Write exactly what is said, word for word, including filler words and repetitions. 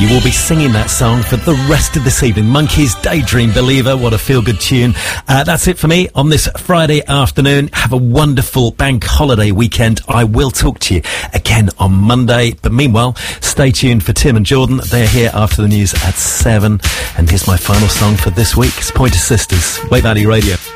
you will be singing that song for the rest of this evening. Monkeys, Daydream Believer, what a feel-good tune. Uh, that's it for me on this Friday afternoon. Have a wonderful bank holiday weekend. I will talk to you again on Monday. But meanwhile, stay tuned for Tim and Jordan. They're here after the news at seven. And here's my final song for this week. It's Pointer Sisters, Wave Valley Radio.